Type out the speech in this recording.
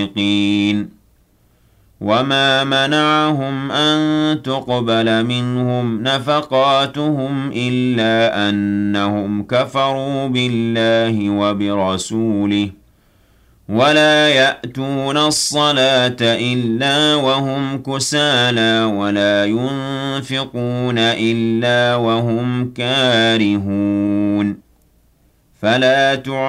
وما منعهم أن تقبل منهم نفقاتهم إلا أنهم كفروا بالله وبرسوله ولا يأتون الصلاة إلا وهم كسالى ولا ينفقون إلا وهم كارهون فلا